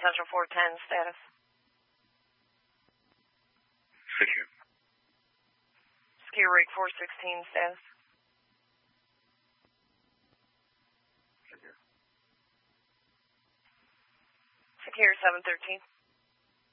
Central 410 status. Secure. Secure rig 416 status. Secure. Secure 713.